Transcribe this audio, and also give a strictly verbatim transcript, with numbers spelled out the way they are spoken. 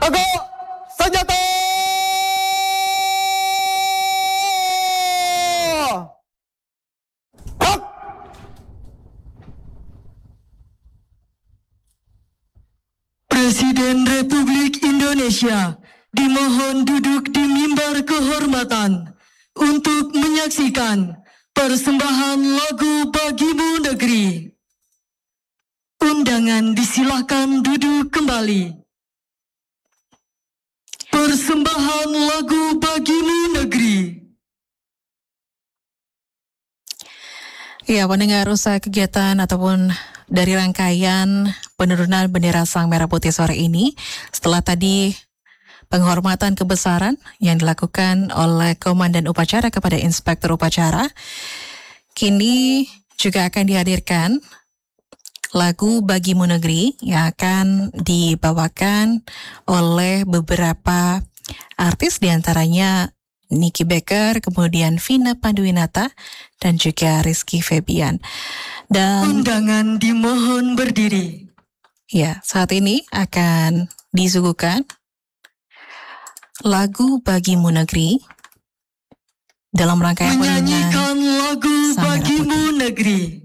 Aku senjata. Hap! Presiden Republik Indonesia dimohon duduk di mimbar kehormatan untuk menyaksikan persembahan lagu Bagimu Negeri. Undangan disilakan duduk kembali. Persembahan lagu Bagimu Negeri. Ya, pendengar, usai kegiatan ataupun dari rangkaian penurunan bendera Sang Merah Putih sore ini, setelah tadi penghormatan kebesaran yang dilakukan oleh Komandan Upacara kepada Inspektur Upacara, kini juga akan dihadirkan lagu Bagimu Negeri yang akan dibawakan oleh beberapa artis, diantaranya Niki Becker, kemudian Vina Panduwinata, dan juga Rizky Febian. Dan undangan dimohon berdiri. Ya, saat ini akan disuguhkan lagu Bagimu Negeri dalam rangkaian menyanyikan lagu Sang Merah Bagimu Putih. Negeri.